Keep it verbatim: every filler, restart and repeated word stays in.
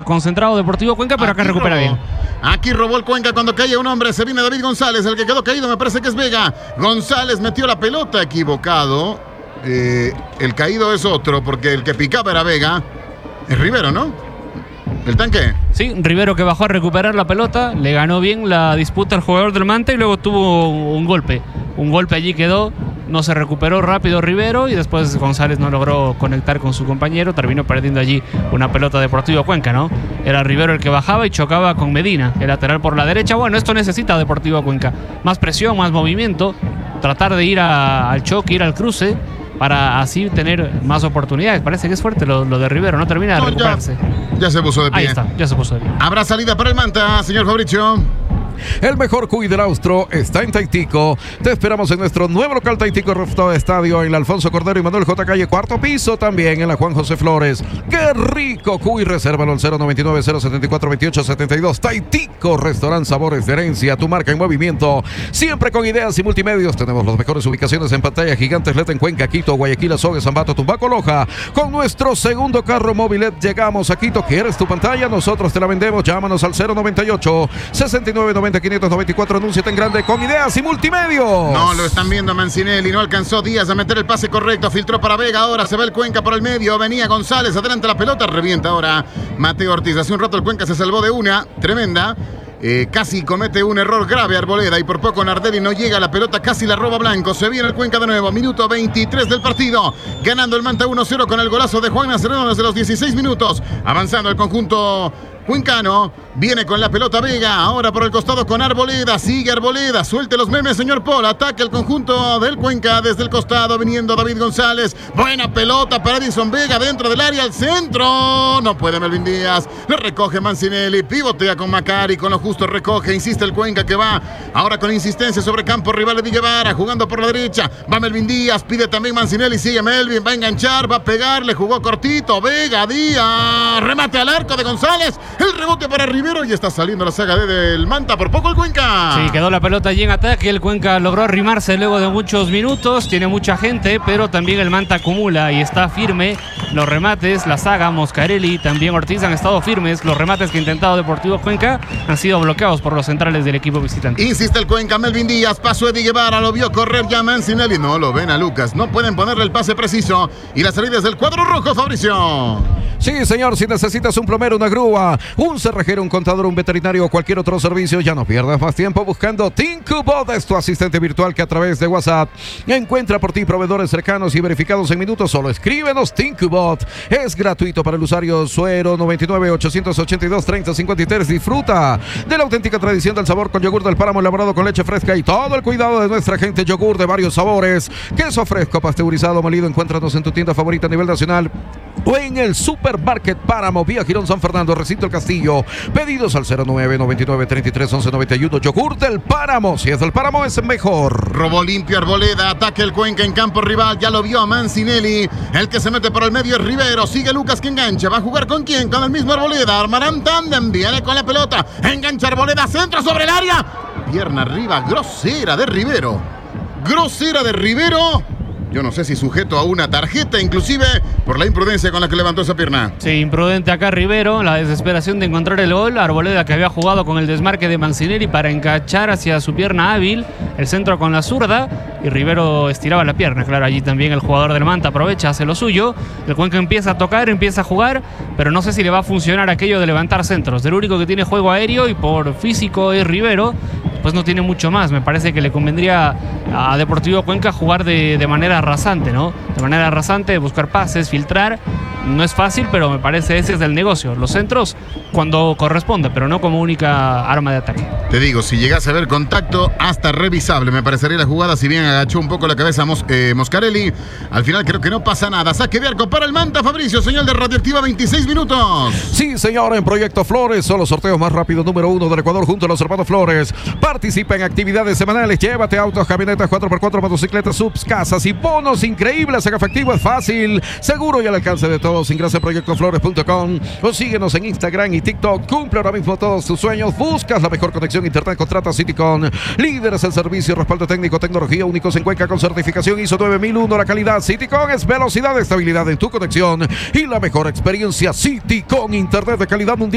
concentrado Deportivo Cuenca, pero acá Aquí recupera robó. bien. Aquí robó el Cuenca cuando cae un hombre. Se viene David González. El que quedó caído me parece que es Vega. González metió la pelota equivocado. Eh, el caído es otro porque el que picaba era Vega. Es Rivero, ¿no? ¿El tanque? Sí, Rivero que bajó a recuperar la pelota, le ganó bien la disputa al jugador del Manta y luego tuvo un golpe. Un golpe allí quedó, no se recuperó rápido Rivero y después González no logró conectar con su compañero, terminó perdiendo allí una pelota Deportivo Cuenca, ¿no? Era Rivero el que bajaba y chocaba con Medina, el lateral por la derecha. Bueno, esto necesita Deportivo Cuenca. Más presión, más movimiento, tratar de ir a, al choque, ir al cruce, para así tener más oportunidades. Parece que es fuerte lo, lo de Rivero, no termina de No, recuperarse. Ya, ya se puso de pie. Ahí está, ya se puso de pie. Habrá salida para el Manta, señor Fabricio. El mejor cuy del Austro está en Taitico. Te esperamos en nuestro nuevo local Taitico Rooftop Estadio en la Alfonso Cordero y Manuel J. Calle, cuarto piso, también en la Juan José Flores. ¡Qué rico cuy! Resérvalo al cero noventa y nueve, cero setenta y cuatro, veintiocho setenta y dos. Taitico, restaurante Sabores de Herencia, tu marca en movimiento. Siempre con ideas y multimedios. Tenemos las mejores ubicaciones en pantalla gigantes L E D en Cuenca, Quito, Guayaquil, Azogues, Ambato, Tumbaco, Loja. Con nuestro segundo carro móvil L E D llegamos a Quito. ¿Quieres tu pantalla? Nosotros te la vendemos. Llámanos al cero noventa y ocho, sesenta y nueve, noventa, quinientos noventa y cuatro. Anúnciate en grande con ideas y multimedios. No lo están viendo Mancinelli, no alcanzó Díaz a meter el pase correcto, filtró para Vega, ahora se ve el Cuenca por el medio, venía González, adelante la pelota, revienta ahora Mateo Ortiz. Hace un rato el Cuenca se salvó de una tremenda, eh, casi comete un error grave Arboleda y por poco Nardelli no llega a la pelota, casi la roba Blanco. Se viene el Cuenca de nuevo, minuto veintitrés del partido, ganando el Manta uno cero con el golazo de Juan Nazareno desde los dieciséis minutos, avanzando el conjunto cuencano. Viene con la pelota Vega, ahora por el costado con Arboleda, sigue Arboleda, suelte los memes señor Paul, ataca el conjunto del Cuenca desde el costado, viniendo David González, buena pelota para Edison Vega dentro del área, al centro, no puede Melvin Díaz, lo recoge Mancinelli, pivotea con Macari, con lo justo recoge, insiste el Cuenca que va, ahora con insistencia sobre campo rival de Guevara, jugando por la derecha, va Melvin Díaz, pide también Mancinelli, sigue Melvin, va a enganchar, va a pegar, le jugó cortito, Vega, Díaz, remate al arco de González, el rebote para Rivero y está saliendo la saga de del Manta, por poco el Cuenca. Sí, quedó la pelota allí en ataque, el Cuenca logró arrimarse luego de muchos minutos, tiene mucha gente, pero también el Manta acumula y está firme. Los remates, la saga, Moscarelli, también Ortiz han estado firmes. Los remates que ha intentado Deportivo Cuenca han sido bloqueados por los centrales del equipo visitante. Insiste el Cuenca, Melvin Díaz, pasó Eddie Guevara, lo vio correr ya Mancinelli, no lo ven a Lucas, no pueden ponerle el pase preciso y la salida es del cuadro rojo, Fabricio. Sí, señor, si necesitas un plomero, una grúa, un cerrajero, un contador, un veterinario o cualquier otro servicio, ya no pierdas más tiempo buscando TinkuBot, es tu asistente virtual que a través de WhatsApp encuentra por ti proveedores cercanos y verificados en minutos. Solo escríbenos TinkuBot. Es gratuito para el usuario Suero noventa y nueve, ochocientos ochenta y dos, treinta cincuenta y tres. Disfruta de la auténtica tradición del sabor con yogur del páramo elaborado con leche fresca y todo el cuidado de nuestra gente. Yogur de varios sabores, queso fresco, pasteurizado, molido. Encuéntranos en tu tienda favorita a nivel nacional o en el Supermarket Páramo, vía Girón San Fernando, Recinto El Castillo. Pedidos al cero nueve, noventa y nueve, treinta y tres, once, noventa y uno. Yogur del Páramo, si es del Páramo es mejor. Robó limpio Arboleda, ataque el Cuenca en campo rival, ya lo vio a Mancinelli, el que se mete por el medio es Rivero, sigue Lucas que engancha, va a jugar con quién, con el mismo Arboleda, armarán tándem, viene con la pelota, engancha Arboleda, centro sobre el área, pierna arriba, grosera de Rivero, grosera de Rivero. Yo no sé si sujeto a una tarjeta, inclusive por la imprudencia con la que levantó esa pierna. Sí, imprudente acá Rivero, la desesperación de encontrar el gol. Arboleda que había jugado con el desmarque de Mancinelli para enganchar hacia su pierna hábil, el centro con la zurda y Rivero estiraba la pierna. Claro, allí también el jugador del Manta aprovecha, hace lo suyo. El Cuenca empieza a tocar, empieza a jugar, pero no sé si le va a funcionar aquello de levantar centros. El único que tiene juego aéreo y por físico es Rivero. Pues no tiene mucho más. Me parece que le convendría a Deportivo Cuenca jugar de, de manera rasante, ¿no? De manera rasante, buscar pases, filtrar. No es fácil, pero me parece ese es el negocio. Los centros cuando corresponde, pero no como única arma de ataque. Te digo, si llegase a ver contacto, hasta revisable me parecería la jugada, si bien agachó un poco la cabeza Mos, eh, Moscarelli. Al final creo que no pasa nada. Saque de arco para el Manta, Fabricio, señal de Radioactiva, veintiséis minutos. Sí, señor, en Proyecto Flores son los sorteos más rápidos número uno del Ecuador junto a los hermanos Flores. Participa en actividades semanales, llévate autos, camionetas, cuatro por cuatro, motocicletas, subs, casas y bonos increíbles en efectivo. Es fácil, seguro y al alcance de todos. Ingresa a proyecto flores punto com o síguenos en Instagram y TikTok. Cumple ahora mismo todos tus sueños. Buscas la mejor conexión internet, contrata Citycon. Líderes en servicio, respaldo técnico, tecnología, únicos en Cuenca con certificación I S O nueve mil uno. La calidad Citycon es velocidad, estabilidad en tu conexión y la mejor experiencia. Citycon, internet de calidad mundial.